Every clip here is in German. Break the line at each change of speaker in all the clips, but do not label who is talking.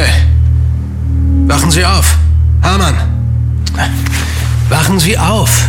Hey, wachen Sie auf. Hamann, wachen Sie auf.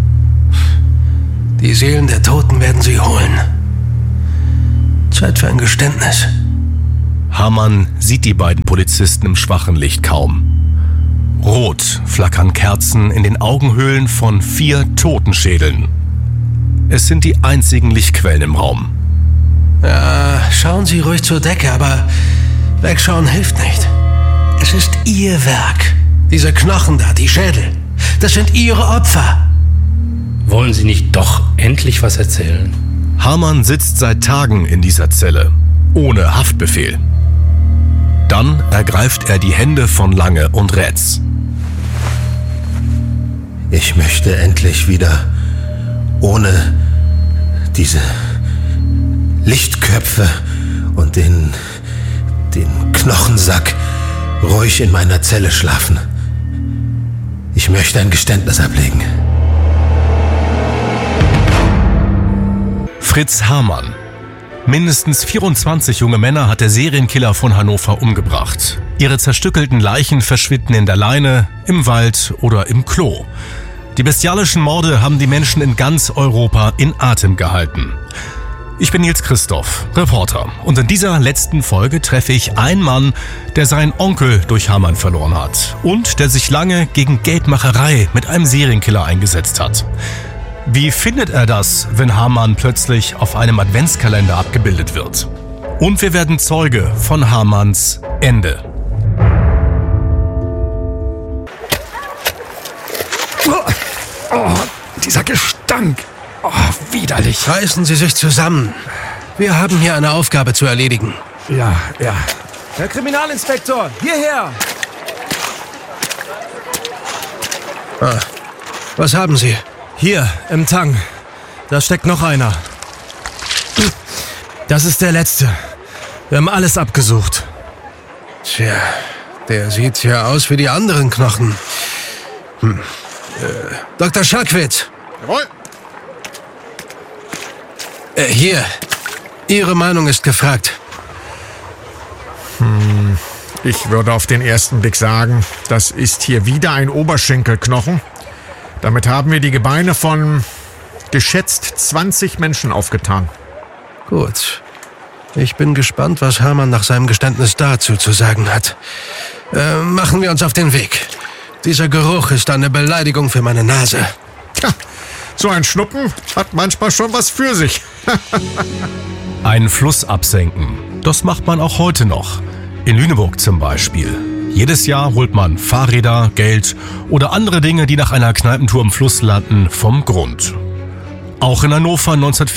Die Seelen der Toten werden Sie holen. Zeit für ein Geständnis.
Hamann sieht die beiden Polizisten im schwachen Licht kaum. Rot flackern Kerzen in den Augenhöhlen von 4 Totenschädeln. Es sind die einzigen Lichtquellen im Raum.
Ja, schauen Sie ruhig zur Decke, aber wegschauen hilft nicht. Es ist Ihr Werk. Diese Knochen da, die Schädel, das sind Ihre Opfer.
Wollen Sie nicht doch endlich was erzählen?
Hamann sitzt seit Tagen in dieser Zelle, ohne Haftbefehl. Dann ergreift er die Hände von Lange und Rätz.
Ich möchte endlich wieder ohne diese Lichtköpfe und den Knochensack ruhig in meiner Zelle schlafen. Ich möchte ein Geständnis ablegen.
Fritz Hamann. Mindestens 24 junge Männer hat der Serienkiller von Hannover umgebracht. Ihre zerstückelten Leichen verschwinden in der Leine, im Wald oder im Klo. Die bestialischen Morde haben die Menschen in ganz Europa in Atem gehalten. Ich bin Nils Christoph, Reporter, und in dieser letzten Folge treffe ich einen Mann, der seinen Onkel durch Hamann verloren hat und der sich lange gegen Geldmacherei mit einem Serienkiller eingesetzt hat. Wie findet er das, wenn Hamann plötzlich auf einem Adventskalender abgebildet wird? Und wir werden Zeuge von Hamanns Ende.
Oh, dieser Gestank. Oh, widerlich.
Reißen Sie sich zusammen. Wir haben hier eine Aufgabe zu erledigen.
Ja.
Herr Kriminalinspektor, hierher!
Was haben Sie?
Hier, im Tang. Da steckt noch einer. Das ist der letzte. Wir haben alles abgesucht.
Tja, der sieht ja aus wie die anderen Knochen. Dr. Schalkwitz.
Jawohl.
Hier. Ihre Meinung ist gefragt.
Ich würde auf den ersten Blick sagen, das ist hier wieder ein Oberschenkelknochen. Damit haben wir die Gebeine von geschätzt 20 Menschen aufgetan.
Gut. Ich bin gespannt, was Hamann nach seinem Geständnis dazu zu sagen hat. Machen wir uns auf den Weg. Dieser Geruch ist eine Beleidigung für meine Nase.
Tja, so ein Schnuppen hat manchmal schon was für sich.
Einen Fluss absenken, das macht man auch heute noch. In Lüneburg zum Beispiel. Jedes Jahr holt man Fahrräder, Geld oder andere Dinge, die nach einer Kneipentour im Fluss landen, vom Grund. Auch in Hannover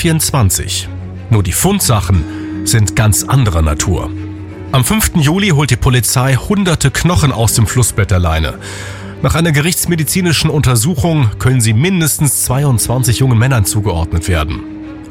1924. Nur die Fundsachen sind ganz anderer Natur. Am 5. Juli holt die Polizei hunderte Knochen aus dem Flussbett der Leine. Nach einer gerichtsmedizinischen Untersuchung können sie mindestens 22 jungen Männern zugeordnet werden.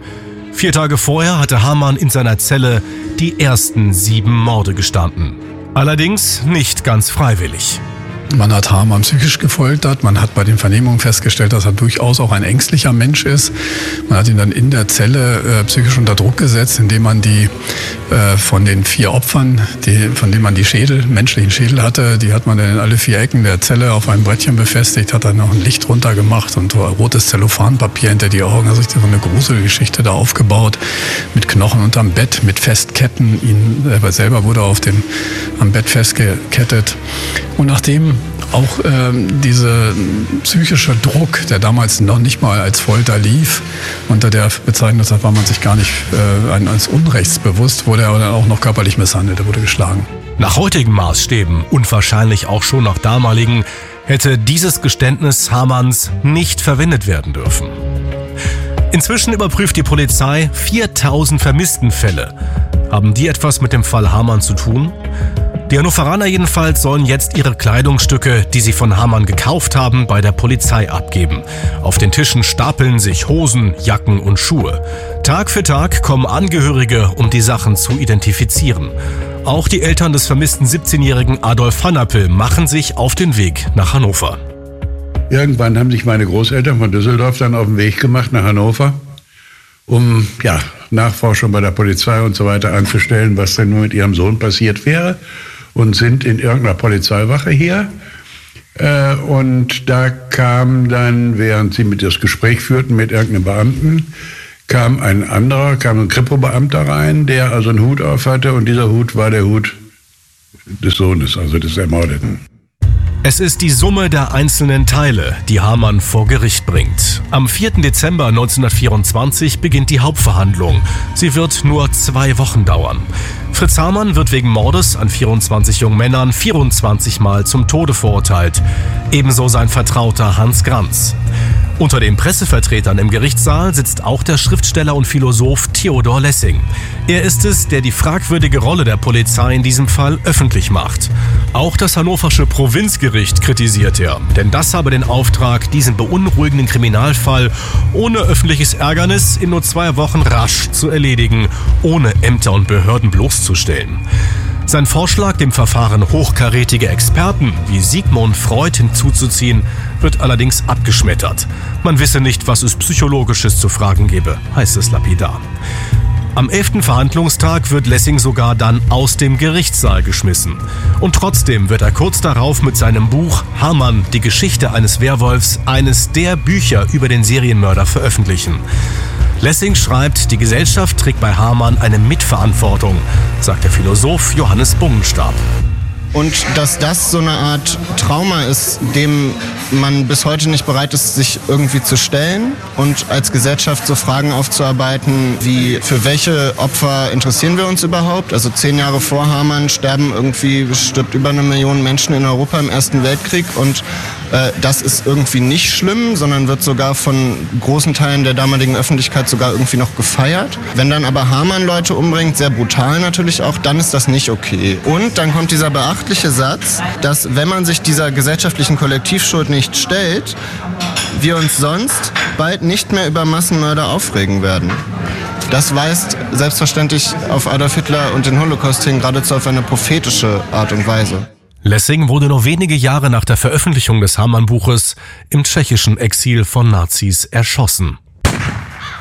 4 Tage vorher hatte Hamann in seiner Zelle die ersten 7 Morde gestanden. Allerdings nicht ganz freiwillig.
Man hat Hamann psychisch gefoltert. Man hat bei den Vernehmungen festgestellt, dass er durchaus auch ein ängstlicher Mensch ist. Man hat ihn dann in der Zelle psychisch unter Druck gesetzt, indem man die von den 4 Opfern, von denen man die menschlichen Schädel hatte, die hat man dann in alle 4 Ecken der Zelle auf einem Brettchen befestigt, hat dann noch ein Licht runter gemacht und rotes Zellophanpapier hinter die Augen. Also so eine Gruselgeschichte da aufgebaut, mit Knochen unterm Bett, mit Festketten. Ihn selber wurde am Bett festgekettet. Und nachdem auch dieser psychische Druck, der damals noch nicht mal als Folter lief, unter der Bezeichnung war man sich gar nicht eines Unrechts bewusst, wurde er dann auch noch körperlich misshandelt, er wurde geschlagen.
Nach heutigen Maßstäben und wahrscheinlich auch schon nach damaligen hätte dieses Geständnis Hamanns nicht verwendet werden dürfen. Inzwischen überprüft die Polizei 4000 Vermisstenfälle. Haben die etwas mit dem Fall Hamann zu tun? Die Hannoveraner jedenfalls sollen jetzt ihre Kleidungsstücke, die sie von Hamann gekauft haben, bei der Polizei abgeben. Auf den Tischen stapeln sich Hosen, Jacken und Schuhe. Tag für Tag kommen Angehörige, um die Sachen zu identifizieren. Auch die Eltern des vermissten 17-jährigen Adolf Hanapel machen sich auf den Weg nach Hannover.
Irgendwann haben sich meine Großeltern von Düsseldorf dann auf den Weg gemacht nach Hannover, um Nachforschung bei der Polizei und so weiter anzustellen, was denn nur mit ihrem Sohn passiert wäre. und sind in irgendeiner Polizeiwache hier. Und da kam dann, während sie das Gespräch führten mit irgendeinem Beamten, kam ein Kripo-Beamter rein, der also einen Hut auf hatte, und dieser Hut war der Hut des Sohnes, also des Ermordeten.
Es ist die Summe der einzelnen Teile, die Hamann vor Gericht bringt. Am 4. Dezember 1924 beginnt die Hauptverhandlung. Sie wird nur 2 Wochen dauern. Fritz Hamann wird wegen Mordes an 24 jungen Männern 24 Mal zum Tode verurteilt. Ebenso sein Vertrauter Hans Granz. Unter den Pressevertretern im Gerichtssaal sitzt auch der Schriftsteller und Philosoph Theodor Lessing. Er ist es, der die fragwürdige Rolle der Polizei in diesem Fall öffentlich macht. Auch das hannoversche Provinzgericht kritisiert er, denn das habe den Auftrag, diesen beunruhigenden Kriminalfall ohne öffentliches Ärgernis in nur 2 Wochen rasch zu erledigen, ohne Ämter und Behörden bloßzustellen. Sein Vorschlag, dem Verfahren hochkarätige Experten wie Sigmund Freud hinzuzuziehen, wird allerdings abgeschmettert. Man wisse nicht, was es Psychologisches zu fragen gebe, heißt es lapidar. Am 11. Verhandlungstag wird Lessing sogar dann aus dem Gerichtssaal geschmissen. Und trotzdem wird er kurz darauf mit seinem Buch Hamann, die Geschichte eines Werwolfs, eines der Bücher über den Serienmörder veröffentlichen. Lessing schreibt, die Gesellschaft trägt bei Hamann eine Mitverantwortung, sagt der Philosoph Johannes Bungenstab.
Und dass das so eine Art Trauma ist, dem man bis heute nicht bereit ist, sich irgendwie zu stellen und als Gesellschaft so Fragen aufzuarbeiten, wie für welche Opfer interessieren wir uns überhaupt? Also 10 Jahre vor Hamann stirbt über 1 Million Menschen in Europa im Ersten Weltkrieg, und das ist irgendwie nicht schlimm, sondern wird sogar von großen Teilen der damaligen Öffentlichkeit sogar irgendwie noch gefeiert. Wenn dann aber Hamann Leute umbringt, sehr brutal natürlich auch, dann ist das nicht okay. Und dann kommt dieser beachtliche Satz, dass wenn man sich dieser gesellschaftlichen Kollektivschuld nicht stellt, wir uns sonst bald nicht mehr über Massenmörder aufregen werden. Das weist selbstverständlich auf Adolf Hitler und den Holocaust hin, geradezu auf eine prophetische Art und Weise.
Lessing wurde nur wenige Jahre nach der Veröffentlichung des Hamann-Buches im tschechischen Exil von Nazis erschossen.